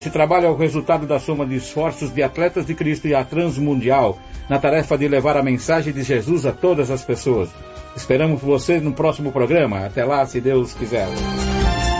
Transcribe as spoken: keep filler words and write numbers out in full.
Esse trabalho é o resultado da soma de esforços de Atletas de Cristo e a Transmundial, na tarefa de levar a mensagem de Jesus a todas as pessoas. Esperamos você no próximo programa. Até lá, se Deus quiser.